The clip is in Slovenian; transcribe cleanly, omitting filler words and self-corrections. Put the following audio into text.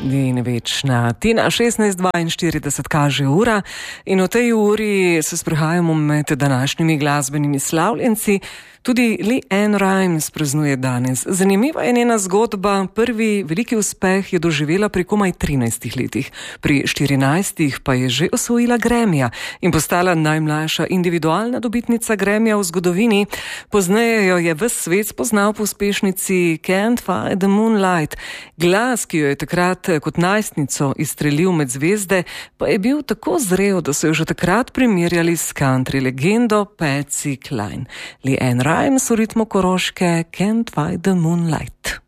In večna Tina, 16:42 kaže ura in v tej uri se sprehajamo med današnjimi glasbenimi slavljenci. Tudi LeAnn Rimes praznuje danes. Zanimiva je njena zgodba. Prvi veliki uspeh je doživela pri komaj 13 letih. Pri 14 pa je že osvojila Grammyja in postala najmlajša individualna dobitnica Grammyja v zgodovini. Pozneje jo je ves svet spoznal po uspešnici Can't Fight the Moonlight. Glas, ki jo je takrat kot najstnico izstrelil med zvezde, pa je bil tako zrel, da so jo že takrat primerjali s country legendo Patsy Cline. LeAnn Rimes v ritmu Koroške Can't Fight the Moonlight.